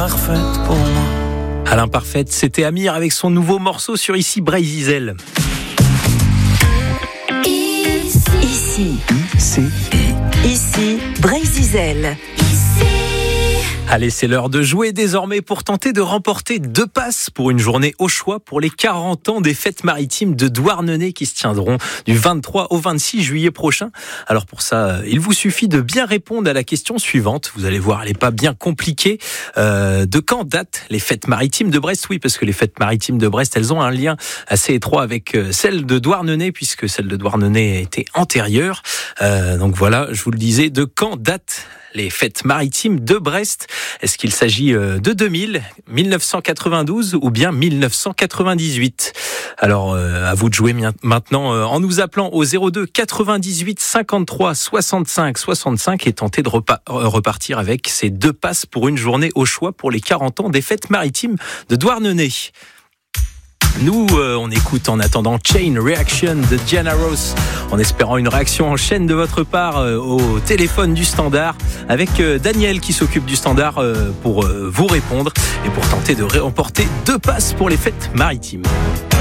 parfaite pour moi. À l'imparfaite, c'était Amir avec son nouveau morceau sur Ici Brésil. Ici Brésil. Allez, c'est l'heure de jouer désormais pour tenter de remporter 2 passes pour une journée au choix pour les 40 ans des fêtes maritimes de Douarnenez qui se tiendront du 23 au 26 juillet prochain. Alors pour ça, il vous suffit de bien répondre à la question suivante. Vous allez voir, elle n'est pas bien compliquée. De quand datent les fêtes maritimes de Brest ? Oui, parce que les fêtes maritimes de Brest, elles ont un lien assez étroit avec celle de Douarnenez, puisque celle de Douarnenez était antérieure. Donc voilà, je vous le disais, de quand datent les fêtes maritimes de Brest? Est-ce qu'il s'agit de 2000, 1992 ou bien 1998? Alors, à vous de jouer maintenant en nous appelant au 02 98 53 65 65 et tenter de repartir avec ces 2 passes pour une journée au choix pour les 40 ans des fêtes maritimes de Douarnenez. Nous, on écoute en attendant Chain Reaction de Diana Ross, en espérant une réaction en chaîne de votre part au téléphone du standard, avec Daniel qui s'occupe du standard pour vous répondre et pour tenter de remporter 2 passes pour les fêtes maritimes.